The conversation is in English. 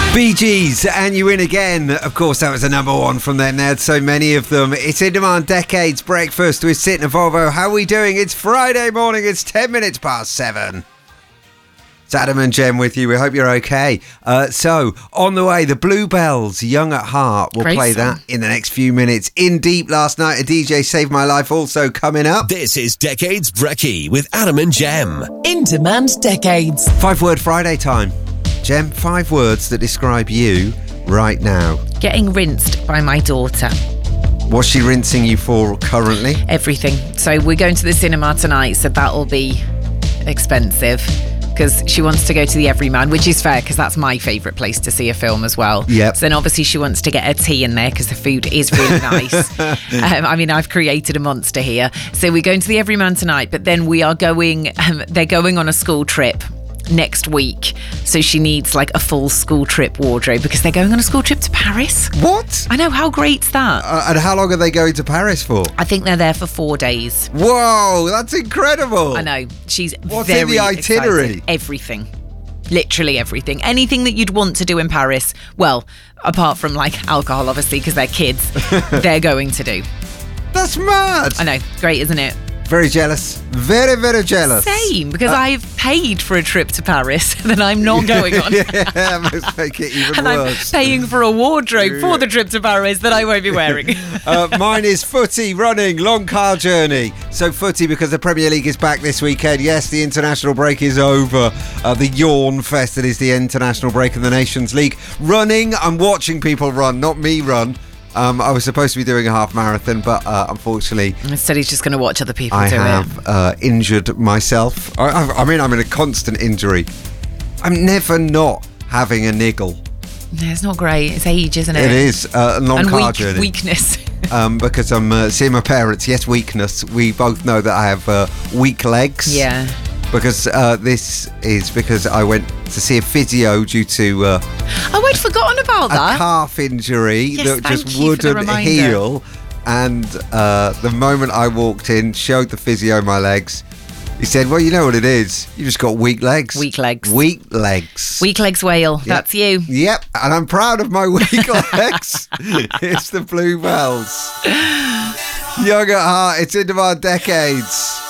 Bee Gees, and you win again. Of course, that was a number one from them. They had so many of them. It's In Demand Decades Breakfast with Sid and Volvo. How are we doing? It's Friday morning. It's 10 minutes past 7. It's Adam and Jem with you. We hope you're okay. So, on the way, the Bluebells, Young at Heart. We'll play that in the next few minutes. In Deep last night, a DJ saved my life. Also coming up. This is Decades Brekkie with Adam and Jem. In Demand Decades. 5-word Friday time. Jem, 5 words that describe you right now. Getting rinsed by my daughter. What's she rinsing you for currently? Everything. So we're going to the cinema tonight, so that'll be expensive because she wants to go to the Everyman, which is fair because that's my favourite place to see a film as well. Yep. So then obviously she wants to get her tea in there because the food is really nice. I mean, I've created a monster here. So we're going to the Everyman tonight, but then we are going, they're going on a school trip next week, so she needs like a full school trip wardrobe because they're going on a school trip to Paris. What? I know, how great's that? And how long are they going to Paris for? I think they're there for 4 days. Whoa, that's incredible. I know, she's What's very in the itinerary? excited. Everything. Literally everything. Anything that you'd want to do in Paris, well, apart from like alcohol obviously because they're kids, they're going to do. That's mad. I know, great, isn't it? Very jealous. Very, very jealous. Same, because I've paid for a trip to Paris that I'm not going on. Yeah, must make it even and worse. I'm paying for a wardrobe for the trip to Paris that I won't be wearing. Mine is footy, running, long car journey. So footy because the Premier League is back this weekend. Yes, the international break is over. The yawn fest that is the international break in the Nations League. Running, I'm watching people run, not me run. I was supposed to be doing a half marathon, but unfortunately... Instead, he's just going to watch other people do it. I have injured myself. I mean, I'm in a constant injury. I'm never not having a niggle. Yeah, it's not great. It's age, isn't it? It is. A long car journey. Weakness. Because I'm seeing my parents. Yes, weakness. We both know that I have weak legs. Yeah. Because this is because I went to see a physio due to oh, I'd forgotten about that. A calf injury that just wouldn't heal. And the moment I walked in, showed the physio my legs, he said, well, you know what it is. You just got weak legs. Weak legs. Weak legs. Weak legs whale. Yep. That's you. Yep. And I'm proud of my weak legs. It's the Bluebells. Young at Heart. It's In Demand Decades.